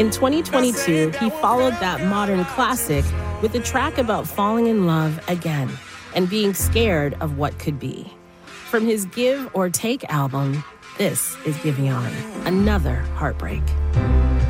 In 2022, he followed that modern classic with a track about falling in love again and being scared of what could be. From his Give or Take album, this is Giveon, another heartbreak.